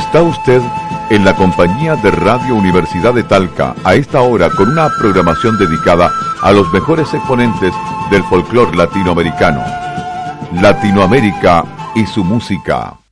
Está usted en la compañía de Radio Universidad de Talca, a esta hora con una programación dedicada a los mejores exponentes del folclore latinoamericano. Latinoamérica y su música.